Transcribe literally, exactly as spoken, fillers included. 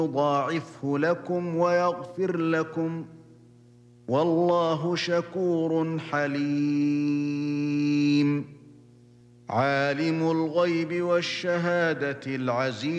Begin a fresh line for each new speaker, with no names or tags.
يضاعفه لكم ويغفر لكم، والله شكور حليم. عالم الغيب والشهادة العزيز